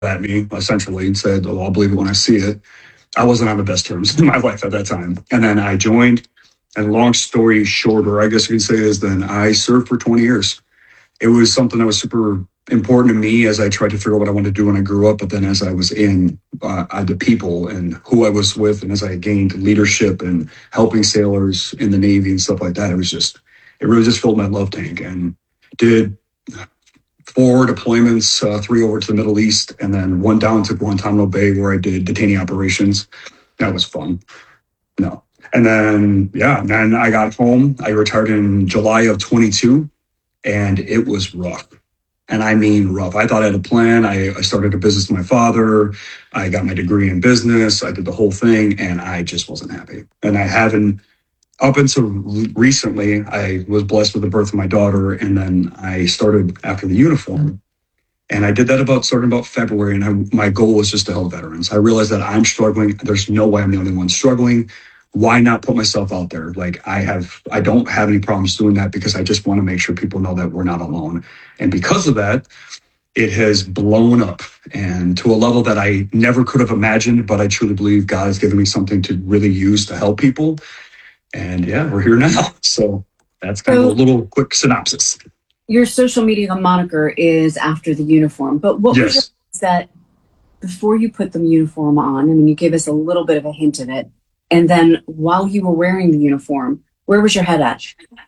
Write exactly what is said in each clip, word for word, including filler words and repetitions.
at me essentially and said, "Oh, I'll believe it when I see it." I wasn't on the best terms in my life at that time. And then I joined, and long story shorter, I guess you could say, is then I served for twenty years. It was something that was super important to me as I tried to figure out what I wanted to do when I grew up. But then as I was in uh, the people and who I was with, and as I gained leadership and helping sailors in the Navy and stuff like that, it was just, it really just filled my love tank. And did four deployments, uh, three over to the Middle East, and then one down to Guantanamo Bay where I did detainee operations. That was fun. No. And then, yeah, then I got home. I retired in July of twenty-two, and it was rough. And I mean rough. I thought I had a plan. I, I started a business with my father. I got my degree in business. I did the whole thing, and I just wasn't happy. And I haven't, up until recently, I was blessed with the birth of my daughter, and then I started after the uniform. And I did that about starting about February, and I, my goal was just to help veterans. I realized that I'm struggling. There's no way I'm the only one struggling. Why not put myself out there? Like I have, I don't have any problems doing that because I just want to make sure people know that we're not alone. And because of that, it has blown up and to a level that I never could have imagined, but I truly believe God has given me something to really use to help people. And yeah, we're here now. So that's kind so, of a little quick synopsis. Your social media moniker is After the Uniform, but what yes. was your mindset before you put the uniform on? I mean, you gave us a little bit of a hint of it. And then while you were wearing the uniform, where was your head at?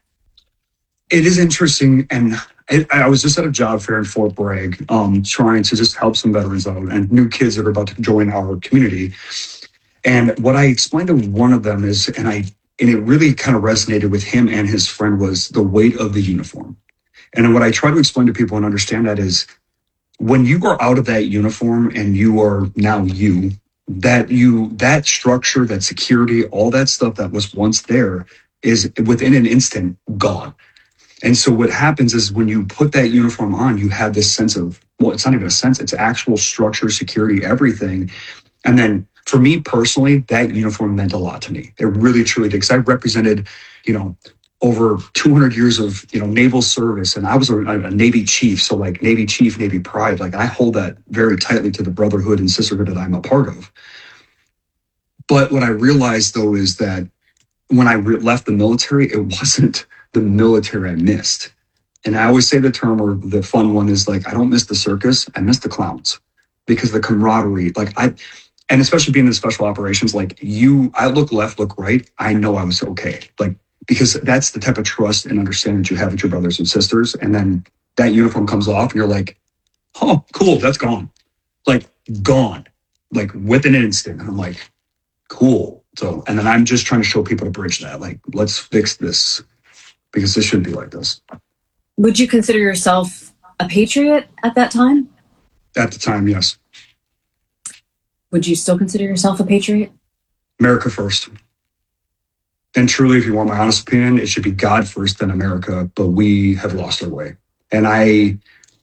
It is interesting. And I, I was just at a job fair in Fort Bragg, um, trying to just help some veterans out and new kids that are about to join our community. And what I explained to one of them is, and I, and it really kind of resonated with him and his friend, was the weight of the uniform. And what I try to explain to people and understand that is when you are out of that uniform and you are now you, that you, that structure, that security, all that stuff that was once there is within an instant gone. And so what happens is when you put that uniform on, you have this sense of, well, it's not even a sense, it's actual structure, security, everything. And then for me personally, that uniform meant a lot to me. It really, truly did. Because I represented, you know, over two hundred years of, you know, naval service. And I was a, a Navy chief. So like Navy chief, Navy pride, like I hold that very tightly to the brotherhood and sisterhood that I'm a part of. But what I realized though, is that when I re- left the military, it wasn't the military I missed. And I always say the term, or the fun one is like, I don't miss the circus, I miss the clowns. Because the camaraderie, like I, and especially being in special operations, like you, I look left, look right, I know I was okay. Like, because that's the type of trust and understanding that you have with your brothers and sisters. And then that uniform comes off and you're like, oh, cool, that's gone. Like gone, like within an instant. And I'm like, cool. So, and then I'm just trying to show people to bridge that. Like, let's fix this because this shouldn't be like this. Would you consider yourself a patriot at that time? At the time, yes. Would you still consider yourself a patriot? America first. And truly, if you want my honest opinion, it should be God first, then America, but we have lost our way. And I,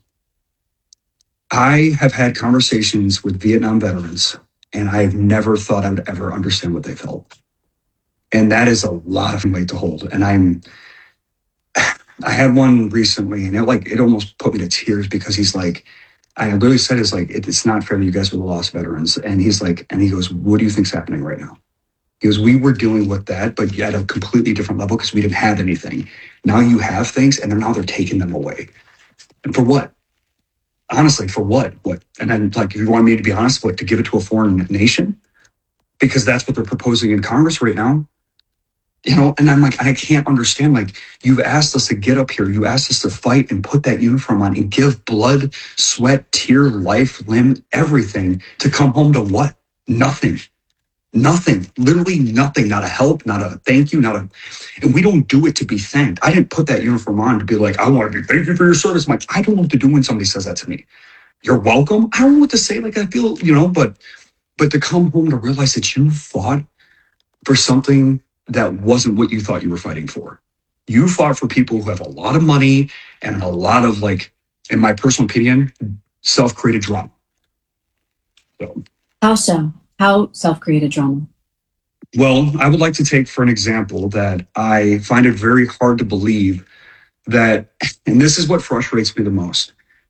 I have had conversations with Vietnam veterans, and I've never thought I would ever understand what they felt. And that is a lot of weight to hold. And I'm, I had one recently, and it like, it almost put me to tears because he's like, I literally said, it's like, it, it's not fair that you guys were the lost veterans. And he's like, and he goes, what do you think's happening right now? He goes, we were dealing with that, but at a completely different level because we didn't have anything. Now you have things, and they're now they're taking them away. And for what? Honestly, for what? What? And then, like, if you want me to be honest, what, to give it to a foreign nation? Because that's what they're proposing in Congress right now. You know, and I'm like, I can't understand. Like, you've asked us to get up here. You asked us to fight and put that uniform on and give blood, sweat, tear, life, limb, everything to come home to what? Nothing. Nothing, literally nothing, not a help, not a thank you, not a, and we don't do it to be thanked. I didn't put that uniform on to be like, I want to be thank you for your service. I'm like, I don't know what to do when somebody says that to me. You're welcome. I don't know what to say. Like, I feel, you know, but, but to come home to realize that you fought for something that wasn't what you thought you were fighting for. You fought for people who have a lot of money and a lot of, like, in my personal opinion, self-created drama. So. How so? How self-created drama? Well, I would like to take for an example that I find it very hard to believe that, and this is what frustrates me the most.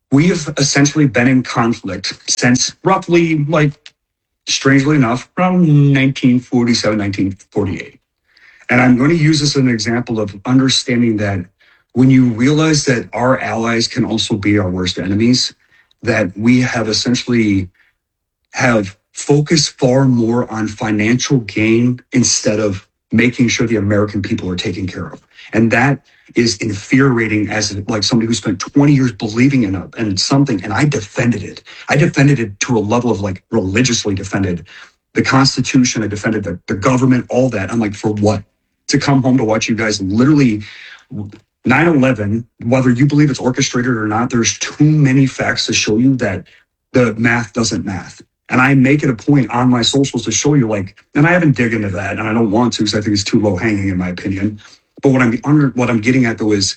we have essentially been in conflict since roughly, like, strangely enough, around nineteen forty-seven, nineteen forty-eight. And I'm going to use this as an example of understanding that when you realize that our allies can also be our worst enemies, that we have essentially have focused far more on financial gain instead of making sure the American people are taken care of. And that is infuriating as like somebody who spent twenty years believing in, a, in something, and I defended it. I defended it to a level of like religiously defended the Constitution. I defended the, the government, all that. I'm like, for what? To come home to watch you guys literally nine eleven, whether you believe it's orchestrated or not, there's too many facts to show you that the math doesn't math. And I make it a point on my socials to show you, like, and I haven't dig into that, and I don't want to because I think it's too low hanging in my opinion. But what I'm under, what I'm getting at though is,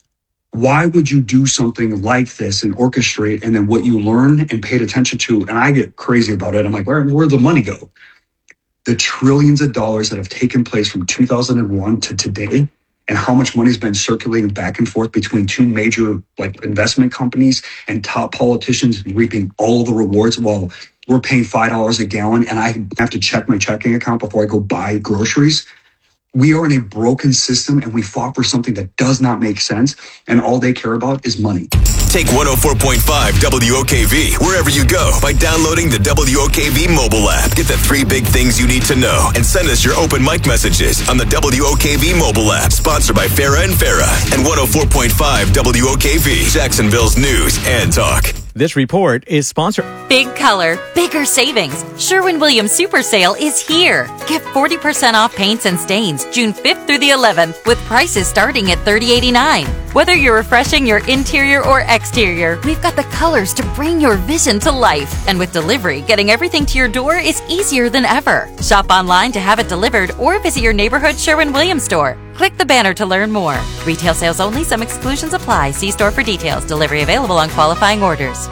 why would you do something like this and orchestrate, and then what you learn and paid attention to? And I get crazy about it. I'm like, where where'd the money go? The trillions of dollars that have taken place from two thousand one to today, and how much money has been circulating back and forth between two major like investment companies and top politicians reaping all the rewards while we're paying five dollars a gallon and I have to check my checking account before I go buy groceries. We are in a broken system, and we fought for something that does not make sense, and all they care about is money. Take one oh four point five W O K V wherever you go by downloading the W O K V mobile app. Get the three big things you need to know and send us your open mic messages on the W O K V mobile app, sponsored by Farah and Farah and one oh four point five W O K V, Jacksonville's news and talk. This report is sponsored. Big color, bigger savings. Sherwin-Williams Super Sale is here. Get forty percent off paints and stains June fifth through the eleventh with prices starting at thirty eighty-nine. Whether you're refreshing your interior or exterior, we've got the colors to bring your vision to life. And with delivery, getting everything to your door is easier than ever. Shop online to have it delivered or visit your neighborhood Sherwin-Williams store. Click the banner to learn more. Retail sales only. Some exclusions apply. See store for details. Delivery available on qualifying orders.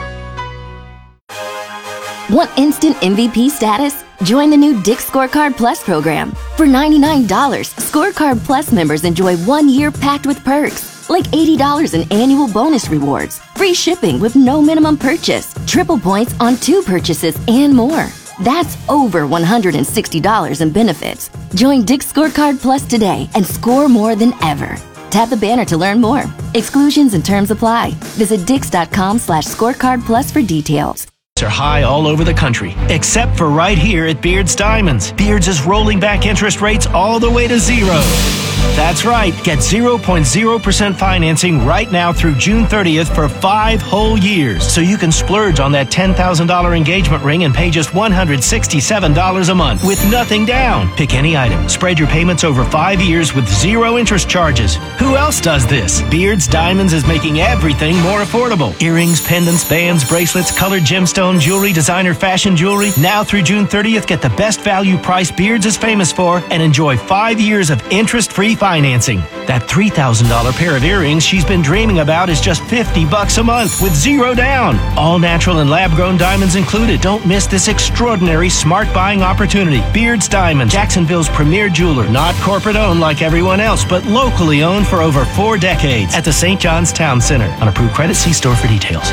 Want instant M V P status? Join the new Dick's Scorecard Plus program. For ninety-nine dollars, Scorecard Plus members enjoy one year packed with perks, like eighty dollars in annual bonus rewards, free shipping with no minimum purchase, triple points on two purchases, and more. That's over one hundred sixty dollars in benefits. Join Dick's Scorecard Plus today and score more than ever. Tap the banner to learn more. Exclusions and terms apply. Visit dix.com slash scorecard plus for details. Are high all over the country, except for right here at Beards Diamonds. Beards is rolling back interest rates all the way to zero. That's right. Get zero point zero percent financing right now through June thirtieth for five whole years. So you can splurge on that ten thousand dollars engagement ring and pay just one hundred sixty-seven dollars a month with nothing down. Pick any item. Spread your payments over five years with zero interest charges. Who else does this? Beards Diamonds is making everything more affordable. Earrings, pendants, bands, bracelets, colored gemstone jewelry, designer fashion jewelry. Now through June thirtieth, get the best value price Beards is famous for and enjoy five years of interest-free financing. That three thousand dollars pair of earrings she's been dreaming about is just fifty bucks a month with zero down. All natural and lab-grown diamonds included. Don't miss this extraordinary smart buying opportunity. Beards Diamonds, Jacksonville's premier jeweler. Not corporate-owned like everyone else, but locally owned for over four decades at the Saint John's Town Center. On approved credit, see store for details.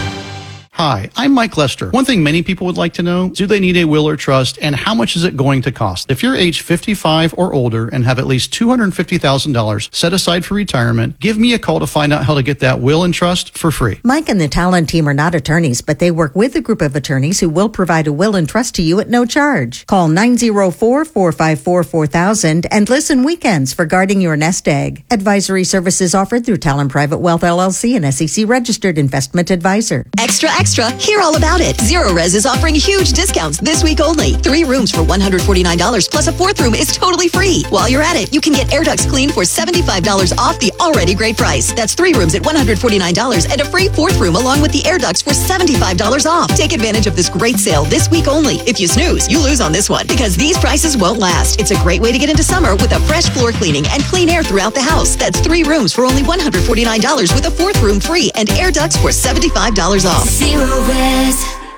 Hi, I'm Mike Lester. One thing many people would like to know, do they need a will or trust, and how much is it going to cost? If you're age fifty-five or older and have at least two hundred fifty thousand dollars set aside for retirement, give me a call to find out how to get that will and trust for free. Mike and the Talon team are not attorneys, but they work with a group of attorneys who will provide a will and trust to you at no charge. Call nine oh four, four five four, four thousand and listen weekends for guarding your nest egg. Advisory services offered through Talon Private Wealth L L C, an S E C registered investment advisor. Extra, extra. Hear all about it. Zero Res is offering huge discounts this week only. Three rooms for one hundred forty-nine dollars plus a fourth room is totally free. While you're at it, you can get air ducts cleaned for seventy-five dollars off the already great price. That's three rooms at one hundred forty-nine dollars and a free fourth room along with the air ducts for seventy-five dollars off. Take advantage of this great sale this week only. If you snooze, you lose on this one because these prices won't last. It's a great way to get into summer with a fresh floor cleaning and clean air throughout the house. That's three rooms for only one hundred forty-nine dollars with a fourth room free and air ducts for seventy-five dollars off. Zero Res.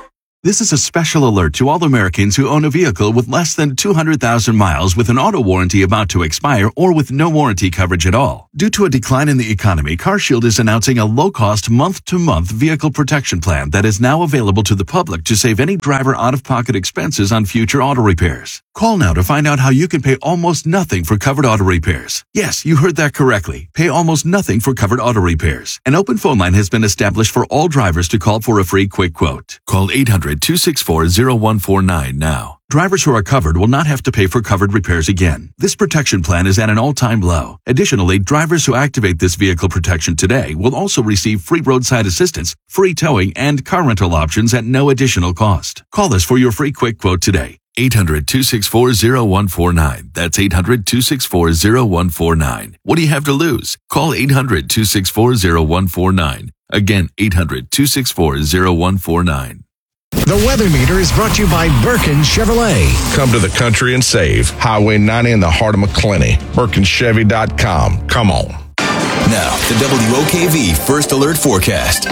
This is a special alert to all Americans who own a vehicle with less than two hundred thousand miles with an auto warranty about to expire or with no warranty coverage at all. Due to a decline in the economy, CarShield is announcing a low-cost month-to-month vehicle protection plan that is now available to the public to save any driver out-of-pocket expenses on future auto repairs. Call now to find out how you can pay almost nothing for covered auto repairs. Yes, you heard that correctly. Pay almost nothing for covered auto repairs. An open phone line has been established for all drivers to call for a free quick quote. Call eight hundred, two six four, zero one four nine now. Drivers who are covered will not have to pay for covered repairs again. This protection plan is at an all-time low. Additionally, drivers who activate this vehicle protection today will also receive free roadside assistance, free towing, and car rental options at no additional cost. Call us for your free quick quote today. eight hundred, two six four, zero one four nine. That's eight hundred, two six four, zero one four nine. What do you have to lose? Call eight hundred, two six four, zero one four nine. Again, eight hundred, two six four, zero one four nine. The Weather Meter is brought to you by Birkin Chevrolet. Come to the country and save. Highway ninety in the heart of McClenny. Birkin Chevy dot com. Come on. Now, the W O K V First Alert Forecast.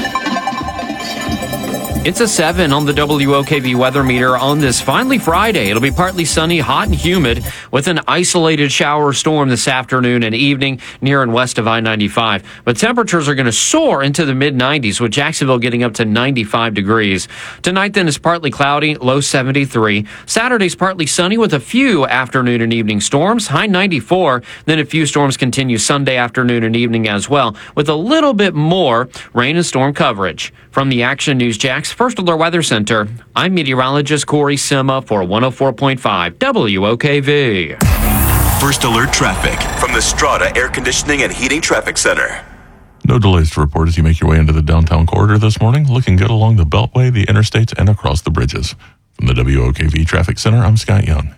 It's a seven on the W O K V weather meter on this finally Friday. It'll be partly sunny, hot and humid with an isolated shower storm this afternoon and evening near and west of I ninety-five. But temperatures are going to soar into the mid nineties with Jacksonville getting up to ninety-five degrees. Tonight then is partly cloudy, low seventy-three. Saturday's partly sunny with a few afternoon and evening storms, high ninety-four. Then a few storms continue Sunday afternoon and evening as well with a little bit more rain and storm coverage. From the Action News Jax First Alert Weather Center, I'm meteorologist Corey Sima for one oh four point five W O K V. First Alert Traffic from the Strata Air Conditioning and Heating Traffic Center. No delays to report as you make your way into the downtown corridor this morning. Looking good along the Beltway, the interstates, and across the bridges. From the W O K V Traffic Center, I'm Scott Young.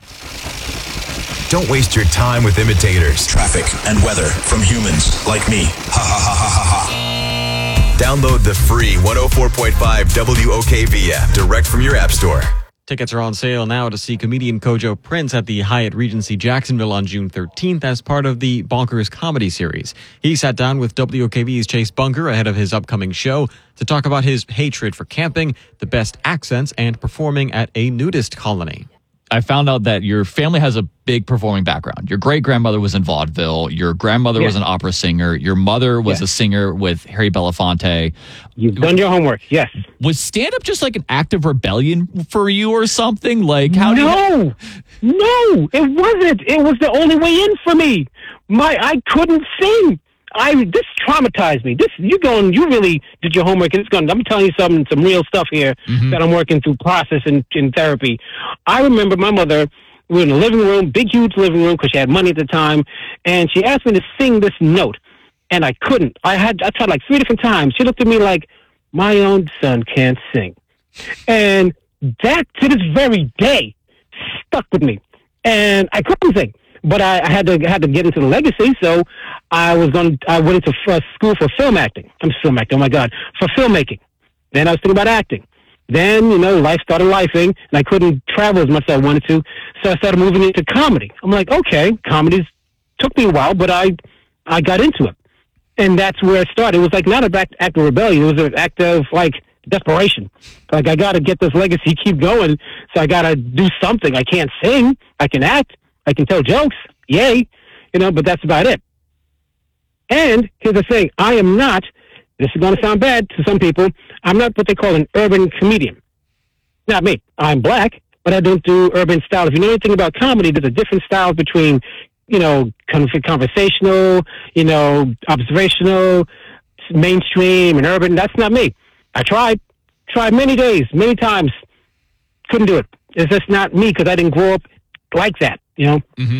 Don't waste your time with imitators. Traffic and weather from humans like me. Ha ha ha ha ha ha. Download the free one oh four point five W O K V app direct from your app store. Tickets are on sale now to see comedian Kojo Prince at the Hyatt Regency Jacksonville on June thirteenth as part of the Bonkers comedy series. He sat down with W O K V's Chase Bunker ahead of his upcoming show to talk about his hatred for camping, the best accents, and performing at a nudist colony. I found out that your family has a big performing background. Your great-grandmother was in vaudeville. Your grandmother yes. was an opera singer. Your mother was yes. a singer with Harry Belafonte. You've done your homework, yes. Was stand-up just like an act of rebellion for you or something? Like how? No, do you... no, it wasn't. It was the only way in for me. My, I couldn't sing. I this traumatized me. This you going? You really did your homework, and it's going. I'm telling you some some real stuff here mm-hmm. that I'm working through process in, in therapy. I remember my mother. We were in the living room, big huge living room, because she had money at the time, and she asked me to sing this note, and I couldn't. I had I tried like three different times. She looked at me like my own son can't sing, and that to this very day stuck with me, and I couldn't sing. But I, I had to had to get into the legacy, so I was going. I went into uh, school for film acting. I'm film acting. Oh my God, for filmmaking. Then I was thinking about acting. Then you know, life started lifing, and I couldn't travel as much as I wanted to, so I started moving into comedy. I'm like, okay, comedy took me a while, but I I got into it, and that's where it started. It was like not an act, act of rebellion. It was an act of like desperation. Like I got to get this legacy, keep going. So I got to do something. I can't sing. I can act. I can tell jokes, yay, you know, but that's about it. And here's the thing, I am not, this is going to sound bad to some people, I'm not what they call an urban comedian. Not me. I'm black, but I don't do urban style. If you know anything about comedy, there's a different style between, you know, conversational, you know, observational, mainstream, and urban. That's not me. I tried, tried many days, many times, couldn't do it. It's just not me because I didn't grow up like that. You know, mm-hmm.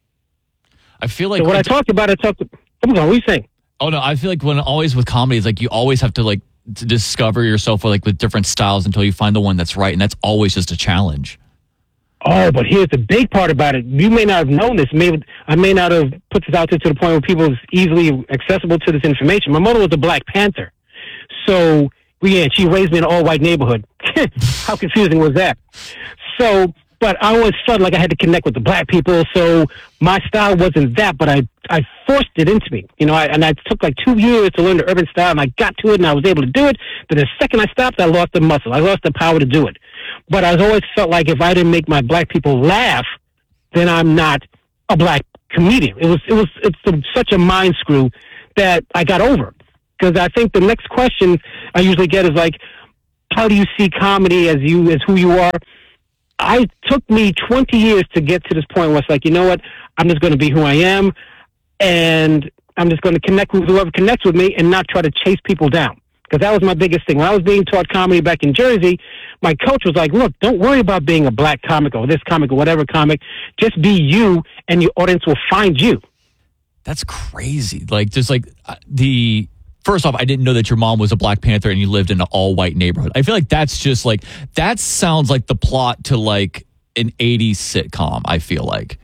I feel like so when I talked about it, I talked. Come on, what are you saying? Oh no, I feel like when always with comedy, it's like you always have to like to discover yourself with like with different styles until you find the one that's right, and that's always just a challenge. Oh, but here's the big part about it. You may not have known this. Maybe I may not have put this out there to the point where people is easily accessible to this information. My mother was a Black Panther, so we yeah, she raised me in an all-white neighborhood. How confusing was that? So. but I always felt like I had to connect with the black people. So my style wasn't that, but I, I forced it into me, you know, I, and I took like two years to learn the urban style, and I got to it and I was able to do it. But the second I stopped, I lost the muscle. I lost the power to do it. But I always felt like if I didn't make my black people laugh, then I'm not a black comedian. It was, it was, it's a, such a mind screw that I got over. Because I think the next question I usually get is like, how do you see comedy as you, as who you are? I took me twenty years to get to this point where it's like, you know what? I'm just going to be who I am, and I'm just going to connect with whoever connects with me and not try to chase people down. Because that was my biggest thing. When I was being taught comedy back in Jersey, my coach was like, look, don't worry about being a black comic or this comic or whatever comic. Just be you, and your audience will find you. That's crazy. Like, just like uh, the... First off, I didn't know that your mom was a Black Panther and you lived in an all-white neighborhood. I feel like that's just like, that sounds like the plot to like an eighties sitcom, I feel like.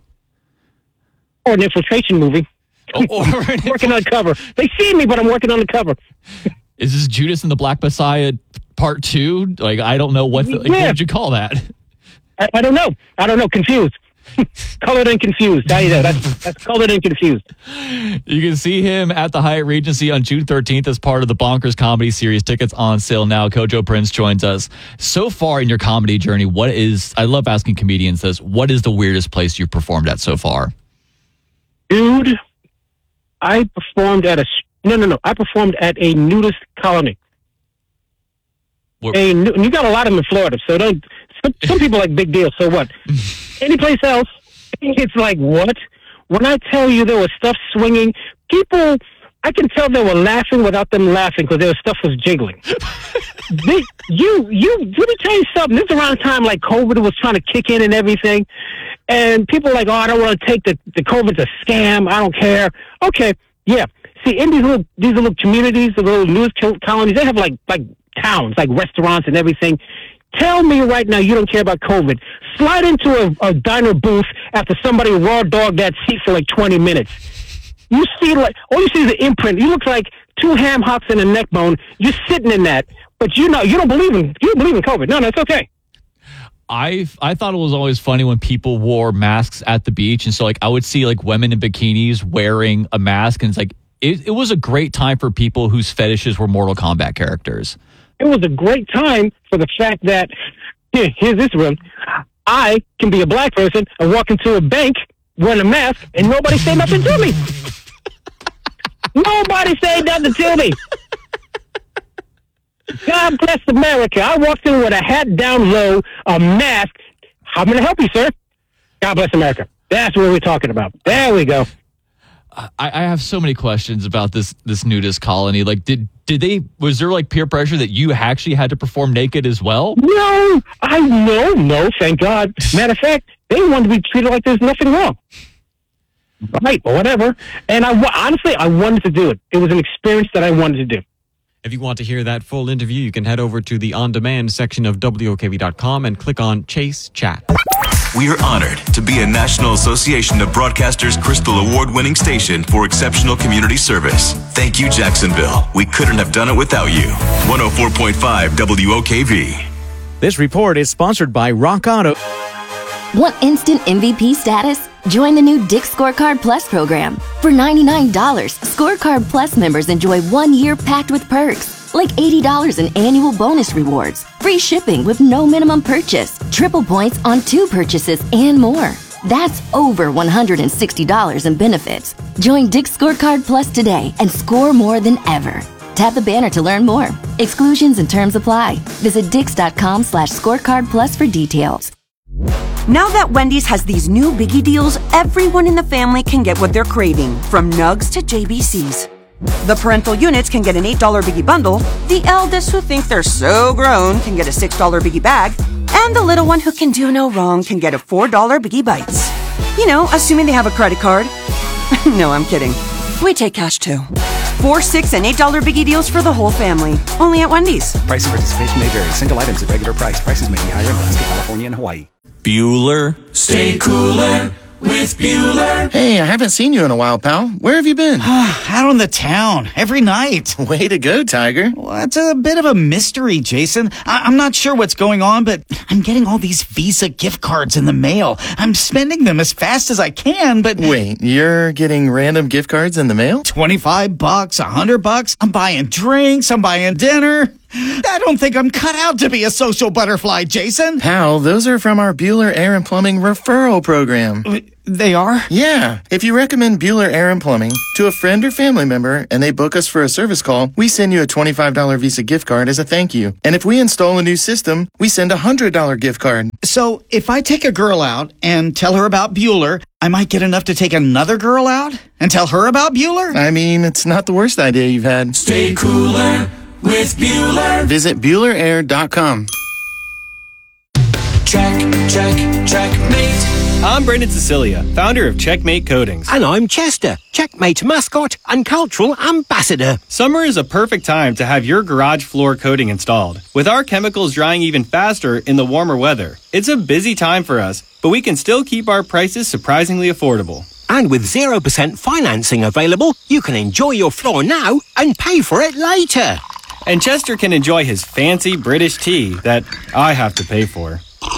Or an infiltration movie. Oh, or an working on cover. They see me, but I'm working on the cover. Is this Judas and the Black Messiah part two? Like, I don't know what, the, like, Yeah. what would you call that? I, I don't know. I don't know. Confused. Colored and confused. Tell you that. That's, that's colored and confused. You can see him at the Hyatt Regency on June thirteenth as part of the Bonkers Comedy Series. Tickets on sale now. Kojo Prince joins us. So far in your comedy journey, what is, I love asking comedians this, what is the weirdest place you've performed at so far? Dude, I performed at a, no, no, no. I performed at a nudist colony. Where- A, nu- and you got a lot of them in Florida, so don't, some, some people like big deal, so what? Any place else, it's like, what? When I tell you there was stuff swinging, people, I can tell they were laughing without them laughing because their stuff was jiggling. they, you, you, let me tell you something. This is around the time like COVID was trying to kick in and everything. And people are like, oh, I don't want to take the, the COVID's a scam. I don't care. Okay, yeah. See, in these little, these little communities, the little news colonies, they have like, like towns, like restaurants and everything. Tell me right now you don't care about COVID. Slide into a, a diner booth after somebody raw dogged that seat for like twenty minutes. You see, like, all you see is an imprint. You look like two ham hocks and a neck bone. You're sitting in that, but you know you don't believe in you don't believe in COVID. No, no, it's okay. I I thought it was always funny when people wore masks at the beach, and so like I would see like women in bikinis wearing a mask, and it's like it, it was a great time for people whose fetishes were Mortal Kombat characters. It was a great time for the fact that, here, here's this room, I can be a black person and walk into a bank wearing a mask and nobody say nothing to me. Nobody say nothing to me. God bless America. I walked in with a hat down low, a mask. I'm going to help you, sir. God bless America. That's what we're talking about. There we go. I, I have so many questions about this this nudist colony. Like, did did they? Was there like peer pressure that you actually had to perform naked as well? No, I no no. Thank God. Matter of fact, they wanted to be treated like there's nothing wrong. Right, or whatever. And I honestly, I wanted to do it. It was an experience that I wanted to do. If you want to hear that full interview, you can head over to the on-demand section of W O K V dot com and click on Chase Chat. We are honored to be a National Association of Broadcasters Crystal Award-winning station for exceptional community service. Thank you, Jacksonville. We couldn't have done it without you. one oh four point five W O K V. This report is sponsored by Rock Auto. Want instant M V P status? Join the new Dick's Scorecard Plus program. For ninety-nine dollars, Scorecard Plus members enjoy one year packed with perks, like eighty dollars in annual bonus rewards, free shipping with no minimum purchase, triple points on two purchases, and more. That's over one hundred sixty dollars in benefits. Join Dick's Scorecard Plus today and score more than ever. Tap the banner to learn more. Exclusions and terms apply. Visit dix.com slash scorecard plus for details. Now that Wendy's has these new biggie deals, everyone in the family can get what they're craving, from nugs to J B Cs. The parental units can get an eight dollar biggie bundle, the eldest who think they're so grown can get a six dollar biggie bag, and the little one who can do no wrong can get a four dollar biggie bites. You know, assuming they have a credit card. No, I'm kidding. We take cash too. Four, six, and eight dollar biggie deals for the whole family. Only at Wendy's. Price and participation may vary. Single items at regular price. Prices may be higher in Alaska, California, and Hawaii. Bueller, stay cooler. with Bueller. Hey, I haven't seen you in a while, pal. Where have you been? Out on the town, every night. Way to go, Tiger. Well, it's a bit of a mystery, Jason. I- I'm not sure what's going on, but I'm getting all these Visa gift cards in the mail. I'm spending them as fast as I can, but... Wait, you're getting random gift cards in the mail? twenty-five bucks, one hundred bucks. I'm buying drinks, I'm buying dinner. I don't think I'm cut out to be a social butterfly, Jason. Pal, those are from our Bueller Air and Plumbing referral program. They are? Yeah. If you recommend Bueller Air and Plumbing to a friend or family member and they book us for a service call, we send you a twenty-five dollars Visa gift card as a thank you. And if we install a new system, we send a one hundred dollars gift card. So if I take a girl out and tell her about Bueller, I might get enough to take another girl out and tell her about Bueller? I mean, it's not the worst idea you've had. Stay cooler with Bueller. Visit Bueller Air dot com. Check, check, checkmate. I'm Brendan Cecilia, founder of Checkmate Coatings. And I'm Chester, Checkmate mascot and cultural ambassador. Summer is a perfect time to have your garage floor coating installed. With our chemicals drying even faster in the warmer weather, it's a busy time for us, but we can still keep our prices surprisingly affordable. And with zero percent financing available, you can enjoy your floor now and pay for it later. And Chester can enjoy his fancy British tea that I have to pay for.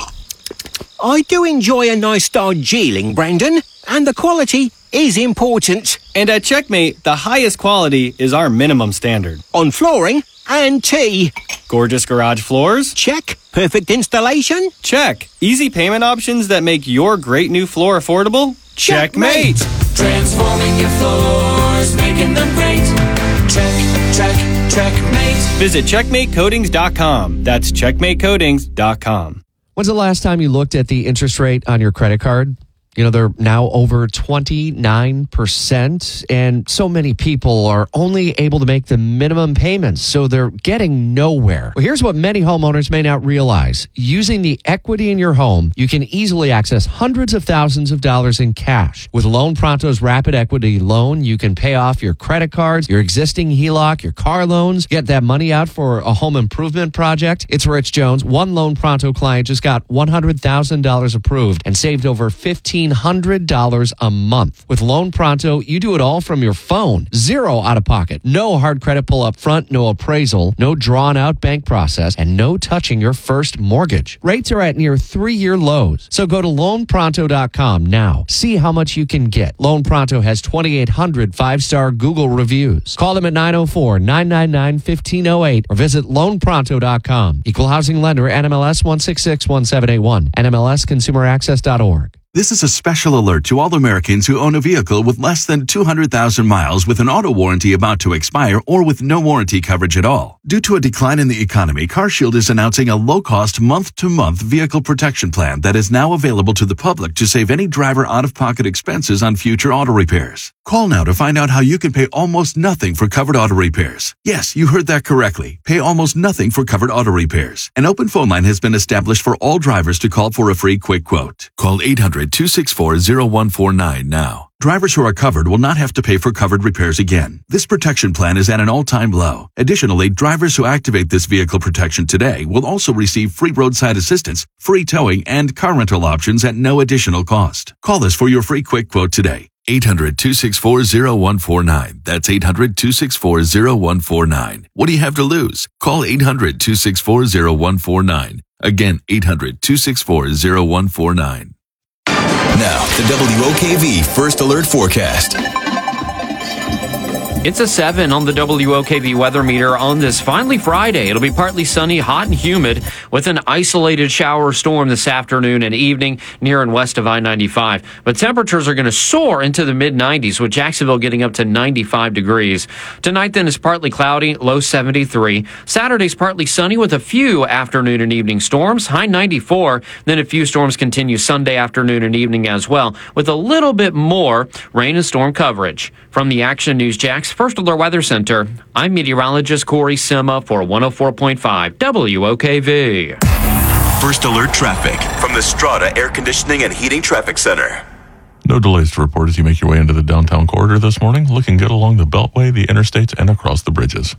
I do enjoy a nice Darjeeling, Brendan, and the quality is important. And at Checkmate, the highest quality is our minimum standard. On flooring and tea. Gorgeous garage floors? Check. Perfect installation? Check. Easy payment options that make your great new floor affordable? Checkmate. Transforming your floors, making them great. Check, check, checkmate. Visit checkmate coatings dot com. That's checkmate coatings dot com. When's the last time you looked at the interest rate on your credit card? You know, they're now over twenty-nine percent, and so many people are only able to make the minimum payments, so they're getting nowhere. Well, here's what many homeowners may not realize. Using the equity in your home, you can easily access hundreds of thousands of dollars in cash. With Loan Pronto's Rapid Equity Loan, you can pay off your credit cards, your existing H E L O C, your car loans, get that money out for a home improvement project. It's Rich Jones. One Loan Pronto client just got one hundred thousand dollars approved and saved over fifteen hundred dollars a month. With Loan Pronto, you do it all from your phone. Zero out of pocket. No hard credit pull up front, no appraisal, no drawn out bank process, and no touching your first mortgage. Rates are at near three-year lows. So go to loan pronto dot com now. See how much you can get. Loan Pronto has twenty-eight hundred five-star Google reviews. Call them at nine oh four, nine nine nine, one five oh eight or visit loan pronto dot com. Equal housing lender, N M L S one six six one seven eight one, N M L S consumer access dot org. This is a special alert to all Americans who own a vehicle with less than two hundred thousand miles with an auto warranty about to expire or with no warranty coverage at all. Due to a decline in the economy, CarShield is announcing a low-cost month-to-month vehicle protection plan that is now available to the public to save any driver out-of-pocket expenses on future auto repairs. Call now to find out how you can pay almost nothing for covered auto repairs. Yes, you heard that correctly. Pay almost nothing for covered auto repairs. An open phone line has been established for all drivers to call for a free quick quote. Call eight hundred, two six four, zero one four nine now. Drivers who are covered will not have to pay for covered repairs again. This protection plan is at an all-time low. Additionally, drivers who activate this vehicle protection today will also receive free roadside assistance, free towing, and car rental options at no additional cost. Call us for your free quick quote today. eight hundred, two six four, zero one four nine. That's eight hundred, two six four, zero one four nine. What do you have to lose? Call eight hundred, two six four, zero one four nine. Again, eight hundred, two six four, zero one four nine. Now, the W O K V First Alert Forecast. It's a seven on the W O K V weather meter on this finally Friday. It'll be partly sunny, hot and humid with an isolated shower storm this afternoon and evening near and west of I ninety-five. But temperatures are going to soar into the mid nineties with Jacksonville getting up to ninety-five degrees. Tonight then is partly cloudy, low seventy-three. Saturday's partly sunny with a few afternoon and evening storms, high ninety-four. Then a few storms continue Sunday afternoon and evening as well with a little bit more rain and storm coverage. From the Action News Jax First Alert Weather Center, I'm meteorologist Corey Sima for one oh four point five W O K V. First Alert Traffic from the Strata Air Conditioning and Heating Traffic Center. No delays to report as you make your way into the downtown corridor this morning. Looking good along the Beltway, the interstates, and across the bridges. From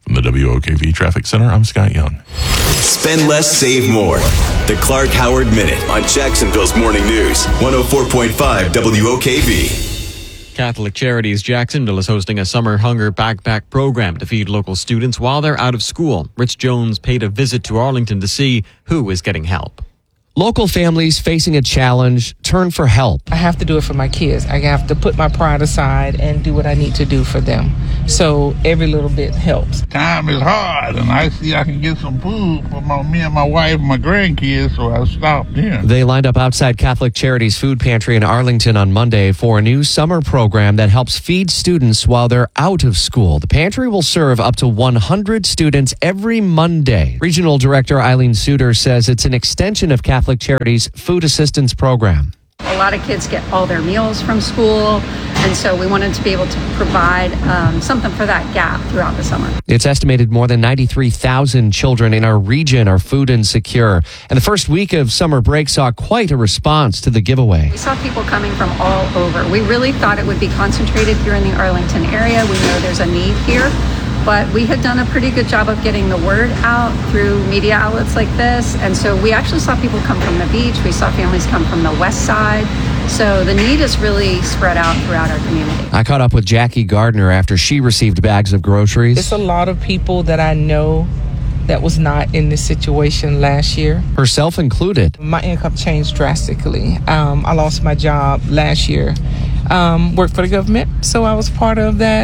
From the W O K V Traffic Center, I'm Scott Young. Spend less, save more. The Clark Howard Minute on Jacksonville's Morning News, one oh four point five W O K V. Catholic Charities Jacksonville is hosting a summer hunger backpack program to feed local students while they're out of school. Rich Jones paid a visit to Arlington to see who is getting help. Local families facing a challenge turn for help. I have to do it for my kids. I have to put my pride aside and do what I need to do for them. So every little bit helps. Time is hard, and I see I can get some food for my, me and my wife and my grandkids, so I stopped in. They lined up outside Catholic Charities Food Pantry in Arlington on Monday for a new summer program that helps feed students while they're out of school. The pantry will serve up to one hundred students every Monday. Regional Director Eileen Suter says it's an extension of Catholic Charities Food Assistance Program. A lot of kids get all their meals from school, and so we wanted to be able to provide um, something for that gap throughout the summer. It's estimated more than ninety-three thousand children in our region are food insecure. And the first week of summer break saw quite a response to the giveaway. We saw people coming from all over. We really thought it would be concentrated here in the Arlington area. We know there's a need here. But we had done a pretty good job of getting the word out through media outlets like this. And so we actually saw people come from the beach. We saw families come from the west side. So the need is really spread out throughout our community. I caught up with Jackie Gardner after she received bags of groceries. It's a lot of people that I know that was not in this situation last year. Herself included. My income changed drastically. Um, I lost my job last year. Um, worked for the government, so I was part of that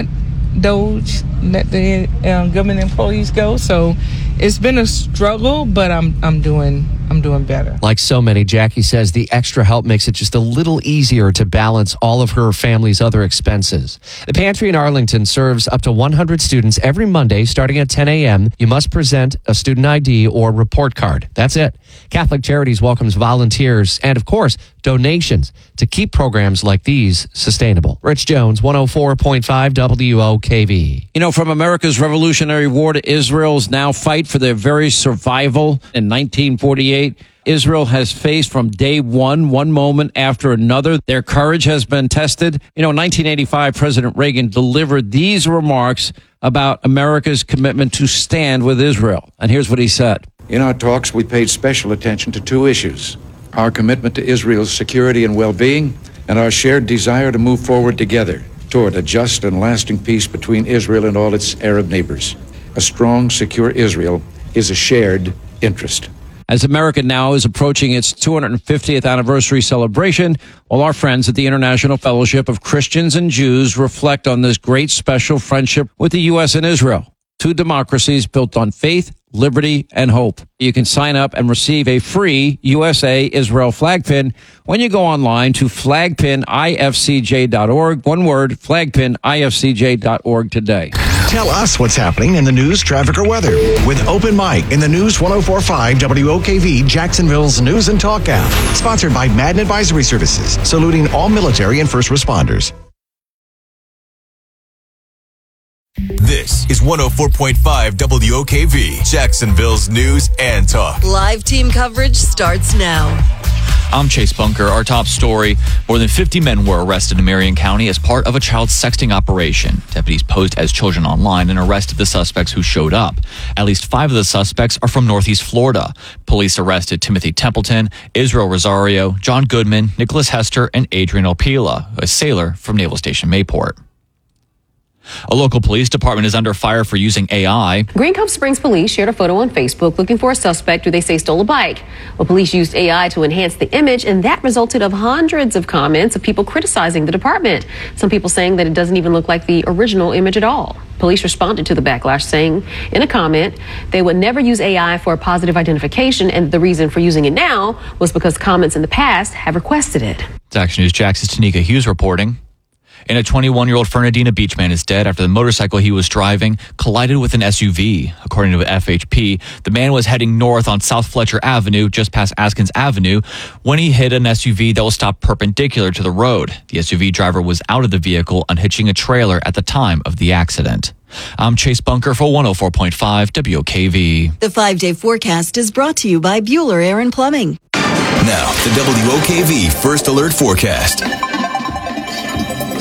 Doge, let the um, government employees go. So it's been a struggle, but I'm I'm doing I'm doing better. Like so many, Jackie says the extra help makes it just a little easier to balance all of her family's other expenses. The pantry in Arlington serves up to one hundred students every Monday starting at ten a.m. You must present a student I D or report card. That's it. Catholic Charities welcomes volunteers and, of course, donations to keep programs like these sustainable. Rich Jones, one oh four point five W O K V. You know, from America's Revolutionary War to Israel's now fight for their very survival in nineteen forty-eight, Israel has faced from day one, one moment after another. Their courage has been tested. You know, in nineteen eighty-five, President Reagan delivered these remarks about America's commitment to stand with Israel. And here's what he said. In our talks, we paid special attention to two issues: our commitment to Israel's security and well-being, and our shared desire to move forward together toward a just and lasting peace between Israel and all its Arab neighbors. A strong, secure Israel is a shared interest. As America now is approaching its two hundred fiftieth anniversary celebration, all our friends at the International Fellowship of Christians and Jews reflect on this great special friendship with the U S and Israel, two democracies built on faith, liberty, and hope. You can sign up and receive a free U S A Israel flag pin when you go online to flag pin I F C J dot org. One word, flag pin I F C J dot org today. Tell us what's happening in the news, traffic, or weather with Open Mic in the News one oh four point five W O K V, Jacksonville's News and Talk app. Sponsored by Madden Advisory Services, saluting all military and first responders. This is one oh four point five W O K V, Jacksonville's News and Talk. Live team coverage starts now. I'm Chase Bunker. Our top story: more than fifty men were arrested in Marion County as part of a child sexting operation. Deputies posed as children online and arrested the suspects who showed up. At least five of the suspects are from Northeast Florida. Police arrested Timothy Templeton, Israel Rosario, John Goodman, Nicholas Hester, and Adrian Opila, a sailor from Naval Station Mayport. A local police department is under fire for using A I. Green Cove Springs police shared a photo on Facebook looking for a suspect who they say stole a bike. Well, police used A I to enhance the image, and that resulted of hundreds of comments of people criticizing the department. Some people saying that it doesn't even look like the original image at all. Police responded to the backlash, saying in a comment they would never use A I for a positive identification, and the reason for using it now was because comments in the past have requested it. It's Action News Jax's Tanika Hughes reporting. And a twenty-one-year-old Fernandina Beach man is dead after the motorcycle he was driving collided with an S U V. According to F H P, the man was heading north on South Fletcher Avenue, just past Askins Avenue, when he hit an S U V that was stopped perpendicular to the road. The S U V driver was out of the vehicle, unhitching a trailer at the time of the accident. I'm Chase Bunker for one oh four point five W O K V. The five-day forecast is brought to you by Bueller Aaron Plumbing. Now, the W O K V First Alert Forecast.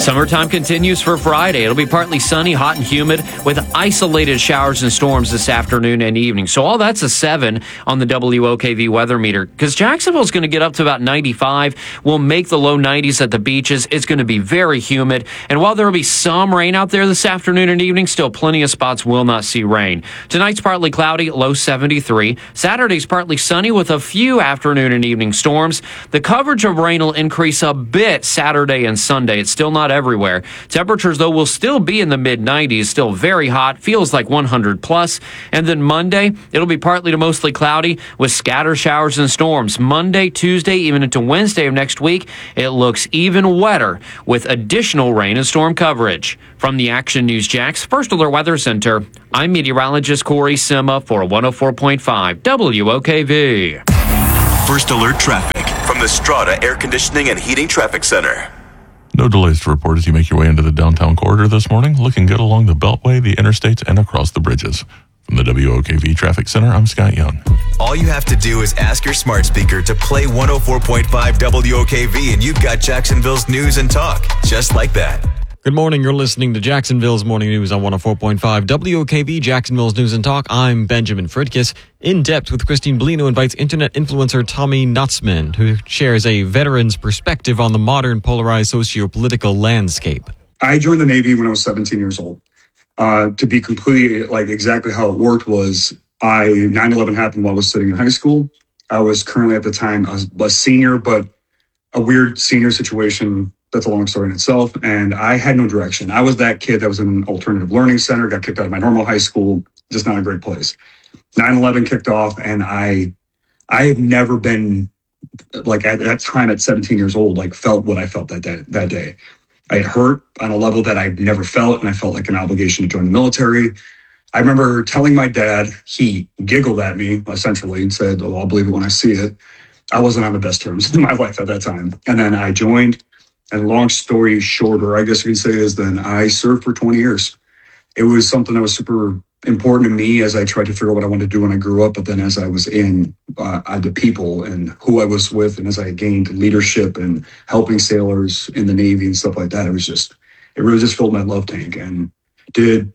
Summertime continues for Friday. It'll be partly sunny, hot and humid with isolated showers and storms this afternoon and evening. So all that's a seven on the W O K V weather meter because Jacksonville's going to get up to about ninety-five. We'll make the low nineties at the beaches. It's going to be very humid. And while there will be some rain out there this afternoon and evening, still plenty of spots will not see rain. Tonight's partly cloudy, low seventy-three. Saturday's partly sunny with a few afternoon and evening storms. The coverage of rain will increase a bit Saturday and Sunday. It's still not everywhere. Temperatures, though, will still be in the mid nineties, still very hot, feels like one hundred plus. And then Monday, it'll be partly to mostly cloudy with scattered showers and storms. Monday, Tuesday, even into Wednesday of next week, it looks even wetter with additional rain and storm coverage. From the Action News Jax First Alert Weather Center, I'm meteorologist Corey Sima for one oh four point five W O K V. First Alert Traffic from the Strata Air Conditioning and Heating Traffic Center. No delays to report as you make your way into the downtown corridor this morning. Looking good along the Beltway, the interstates, and across the bridges. From the W O K V Traffic Center, I'm Scott Young. All you have to do is ask your smart speaker to play one oh four point five W O K V, and you've got Jacksonville's news and talk, just like that. Good morning. You're listening to Jacksonville's Morning News on one oh four point five W O K V, Jacksonville's News and Talk. I'm Benjamin Fridkis. In Depth with Christine Bellino invites internet influencer Tommy Nutzman, who shares a veteran's perspective on the modern polarized socio-political landscape. I joined the Navy when I was seventeen years old. Uh, to be completely, like, exactly how it worked was I nine eleven happened while I was sitting in high school. I was currently at the time a, a senior, but a weird senior situation. That's a long story in itself. And I had no direction. I was that kid that was in an alternative learning center, got kicked out of my normal high school, just not a great place. nine eleven kicked off, and I I have never been, like, at that time at seventeen years old, like, felt what I felt that day. That day. I had hurt on a level that I've never felt, and I felt like an obligation to join the military. I remember telling my dad, he giggled at me, essentially, and said, oh, I'll believe it when I see it. I wasn't on the best terms in my life at that time. And then I joined. And long story shorter, I guess you could say, is then I served for twenty years. It was something that was super important to me as I tried to figure out what I wanted to do when I grew up. But then as I was in uh, the people and who I was with, and as I gained leadership and helping sailors in the Navy and stuff like that, it was just, it really just filled my love tank. And did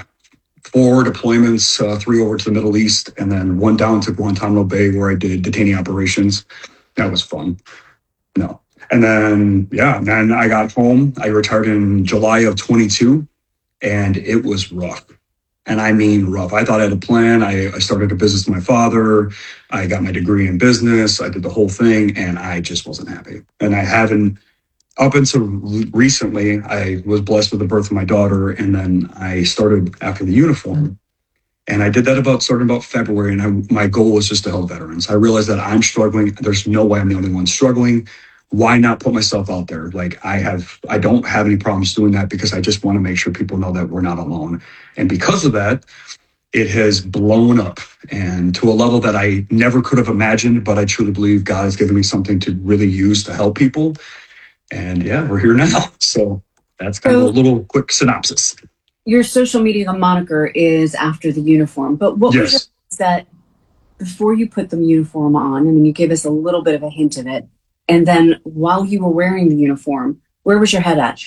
four deployments, uh, three over to the Middle East, and then one down to Guantanamo Bay where I did detainee operations. That was fun. No. And then, yeah, then I got home. I retired in July of twenty-two, and it was rough. And I mean rough. I thought I had a plan. I, I started a business with my father. I got my degree in business. I did the whole thing, and I just wasn't happy. And I haven't, up until recently, I was blessed with the birth of my daughter, and then I started after the uniform. And I did that about starting about February, and I, my goal was just to help veterans. I realized that I'm struggling. There's no way I'm the only one struggling. Why not put myself out there? Like I have, I don't have any problems doing that because I just want to make sure people know that we're not alone. And because of that, it has blown up and to a level that I never could have imagined, but I truly believe God has given me something to really use to help people. And yeah, we're here now. So that's kind so, of a little quick synopsis. Your social media moniker is after the uniform, but what yes. was your that before you put the uniform on? I mean, you gave us a little bit of a hint of it. And then while you were wearing the uniform, where was your head at?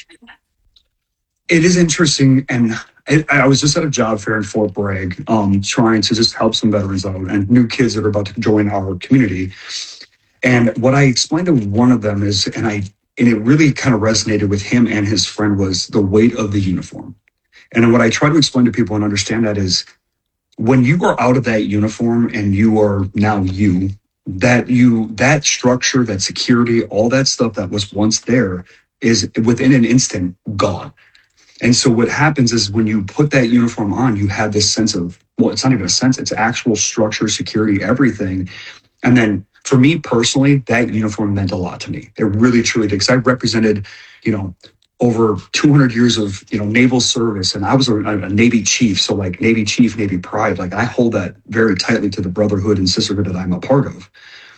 It is interesting. And I, I was just at a job fair in Fort Bragg, um, trying to just help some veterans out and new kids that are about to join our community. And what I explained to one of them is, and I, and it really kind of resonated with him and his friend, was the weight of the uniform. And what I try to explain to people and understand that is when you are out of that uniform and you are now you, that you, that structure, that security, all that stuff that was once there is within an instant gone. And so what happens is when you put that uniform on, you have this sense of, well, it's not even a sense, it's actual structure, security, everything. And then for me personally, that uniform meant a lot to me. It really, truly did. Because I represented, you know, over two hundred years of, you know, naval service. And I was a, a Navy chief. So like Navy chief, Navy pride, like I hold that very tightly to the brotherhood and sisterhood that I'm a part of.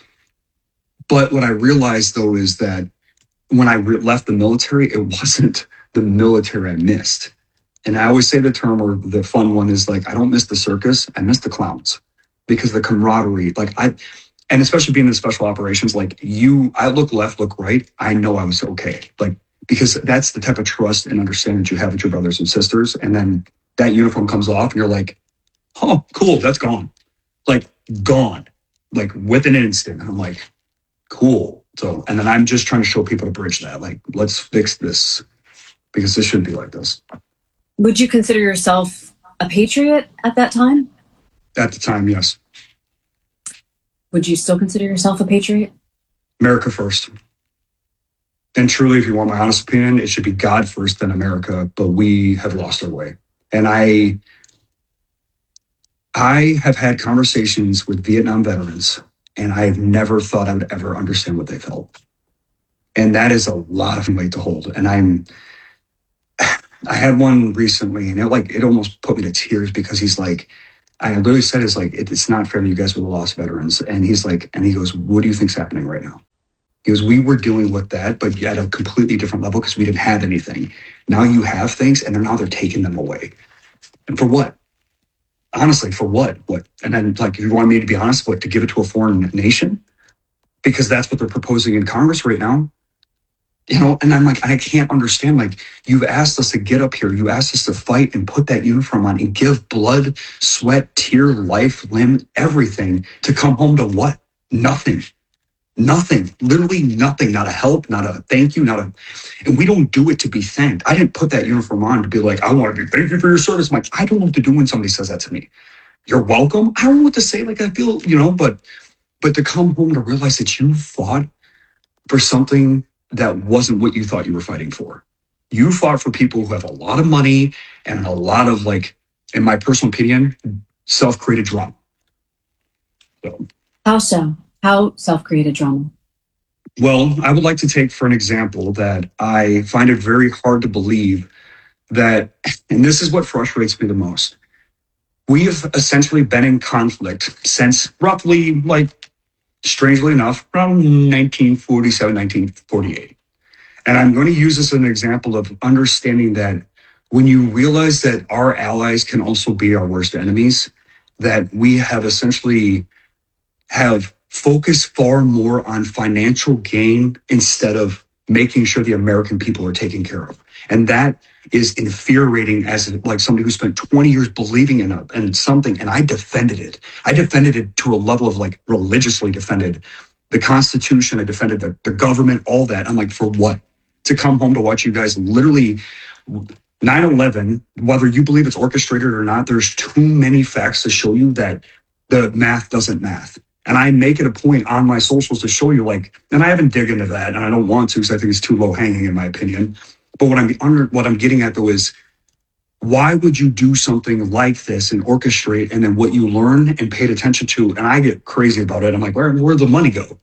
But what I realized though, is that when I re- left the military, it wasn't the military I missed. And I always say the term, or the fun one is like, I don't miss the circus, I miss the clowns. Because the camaraderie, like I, and especially being in special operations, like you, I look left, look right, I know I was okay. Like, because that's the type of trust and understanding that you have with your brothers and sisters. And then that uniform comes off and you're like, oh, cool, that's gone. Like gone, like within an instant. And I'm like, cool. So, and then I'm just trying to show people to bridge that. Like, let's fix this because this shouldn't be like this. Would you consider yourself a patriot at that time? At the time, yes. Would you still consider yourself a patriot? America first. And truly, if you want my honest opinion, it should be God first, then America. But we have lost our way. And I, I have had conversations with Vietnam veterans, and I've never thought I would ever understand what they felt. And that is a lot of weight to hold. And I'm, I had one recently, and it like it almost put me to tears because he's like, I literally said, "It's like it, it's not fair that you guys were the lost veterans." And he's like, and he goes, "What do you think's happening right now?" He goes, "We were dealing with that, but at a completely different level because we didn't have anything. Now you have things, and they're now they're taking them away. And for what? Honestly, for what? What?" And then, like, if you want me to be honest, what, to give it to a foreign nation? Because that's what they're proposing in Congress right now. You know, and I'm like, I can't understand. Like, you've asked us to get up here. You asked us to fight and put that uniform on and give blood, sweat, tear, life, limb, everything to come home to what? Nothing. Nothing. Literally nothing. Not a help, not a thank you, not a... And we don't do it to be thanked. I didn't put that uniform on to be like, I want to be thank you for your service. I'm like, I don't know what to do when somebody says that to me. You're welcome. I don't know what to say. Like, I feel, you know, but but to come home to realize that you fought for something that wasn't what you thought you were fighting for. You fought for people who have a lot of money and a lot of, like, in my personal opinion, self-created drama. So. How so? How self-created drama? Well, I would like to take for an example that I find it very hard to believe that, and this is what frustrates me the most. We have essentially been in conflict since roughly, like, strangely enough, around nineteen forty-seven, nineteen forty-eight. And I'm going to use this as an example of understanding that when you realize that our allies can also be our worst enemies, that we have essentially have focused far more on financial gain instead of making sure the American people are taken care of. And that is infuriating as like somebody who spent twenty years believing in, a, in something, and I defended it. I defended it to a level of like religiously defended the Constitution. I defended the, the government, all that. I'm like, for what? To come home to watch you guys literally nine eleven, whether you believe it's orchestrated or not, there's too many facts to show you that the math doesn't math. And I make it a point on my socials to show you, like, and I haven't dig into that, and I don't want to because I think it's too low hanging in my opinion. But what I'm under, what I'm getting at though is, why would you do something like this and orchestrate, and then what you learn and paid attention to? And I get crazy about it. I'm like, where where'd the money go?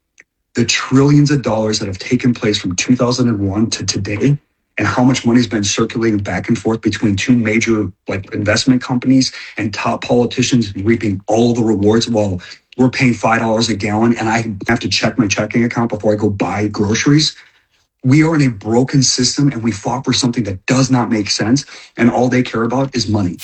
The trillions of dollars that have taken place from two thousand one to today, and how much money's been circulating back and forth between two major like investment companies and top politicians reaping all the rewards while we're paying five dollars a gallon and I have to check my checking account before I go buy groceries. We are in a broken system and we fought for something that does not make sense, and all they care about is money.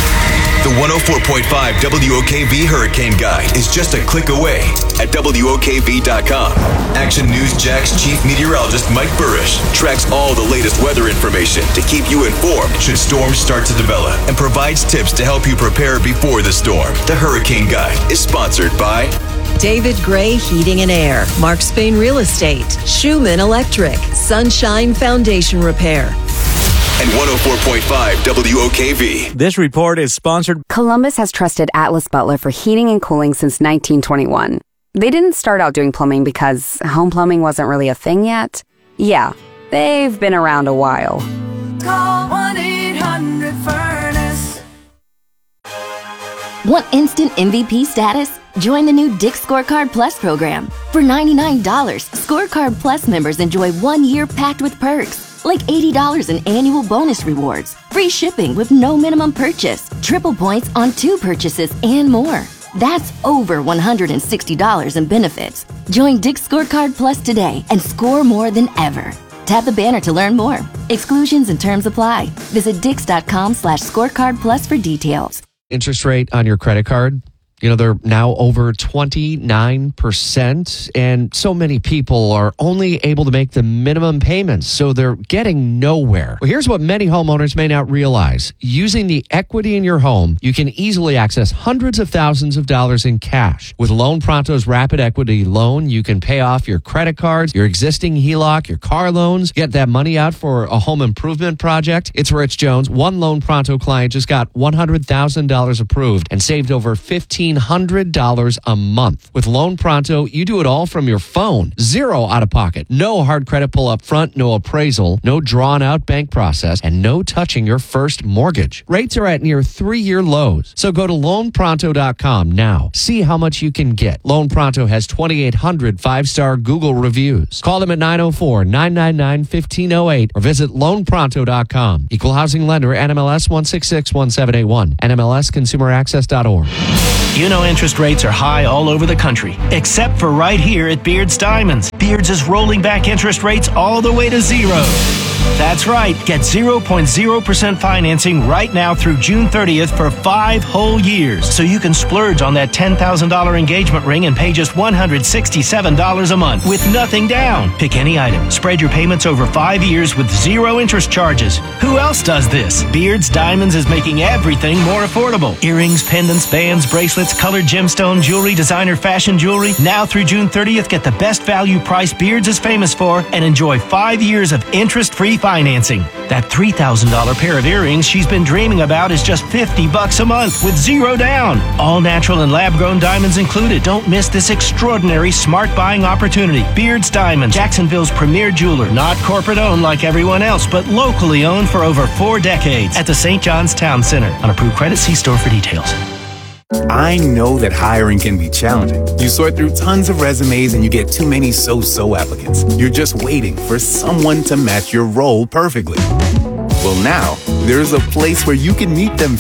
The one oh four point five W O K V Hurricane Guide is just a click away at W O K V dot com. Action News Jack's chief meteorologist Mike Burrish tracks all the latest weather information to keep you informed should storms start to develop, and provides tips to help you prepare before the storm. The Hurricane Guide is sponsored by David Gray Heating and Air, Mark Spain Real Estate, Schumann Electric, Sunshine Foundation Repair, and one oh four point five W O K V. This report is sponsored. Columbus has trusted Atlas Butler for heating and cooling since nineteen twenty-one. They didn't start out doing plumbing because home plumbing wasn't really a thing yet. Yeah, they've been around a while. Call one eight hundred furnace. Want instant M V P status? Join the new Dick's Scorecard Plus program. For ninety-nine dollars, Scorecard Plus members enjoy one year packed with perks, like eighty dollars in annual bonus rewards, free shipping with no minimum purchase, triple points on two purchases, and more. That's over one hundred sixty dollars in benefits. Join Dick's Scorecard Plus today and score more than ever. Tap the banner to learn more. Exclusions and terms apply. Visit Dix.com slash scorecard plus for details. Interest rate on your credit card. You know, they're now over twenty-nine percent, and so many people are only able to make the minimum payments, so they're getting nowhere. Well, here's what many homeowners may not realize. Using the equity in your home, you can easily access hundreds of thousands of dollars in cash. With Loan Pronto's Rapid Equity Loan, you can pay off your credit cards, your existing H E L O C, your car loans, get that money out for a home improvement project. It's Rich Jones. One Loan Pronto client just got one hundred thousand dollars approved and saved over fifteen hundred dollars a month. With Loan Pronto, you do it all from your phone. Zero out of pocket. No hard credit pull up front, no appraisal, no drawn out bank process, and no touching your first mortgage. Rates are at near three-year lows. So go to loan pronto dot com now. See how much you can get. Loan Pronto has twenty-eight hundred five-star Google reviews. Call them at nine oh four, nine nine nine, one five oh eight or visit loan pronto dot com. Equal housing lender, N M L S one six six one seven eight one. N M L S consumer access dot org. You know interest rates are high all over the country, except for right here at Beards Diamonds. Beards is rolling back interest rates all the way to zero. That's right. Get zero point zero percent financing right now through June thirtieth for five whole years. So you can splurge on that ten thousand dollars engagement ring and pay just one hundred sixty-seven dollars a month with nothing down. Pick any item. Spread your payments over five years with zero interest charges. Who else does this? Beards Diamonds is making everything more affordable. Earrings, pendants, bands, bracelets, colored gemstone jewelry, designer fashion jewelry. Now through June thirtieth, get the best value price Beards is famous for and enjoy five years of interest-free financing. That three thousand dollars pair of earrings she's been dreaming about is just fifty bucks a month with zero down. All natural and lab-grown diamonds included. Don't miss this extraordinary smart buying opportunity. Beards Diamonds, Jacksonville's premier jeweler. Not corporate owned like everyone else, but locally owned for over four decades at the Saint John's Town Center. On approved credit, see store for details. I know that hiring can be challenging. You sort through tons of resumes and you get too many so-so applicants. You're just waiting for someone to match your role perfectly. Well, now, there's a place where you can meet them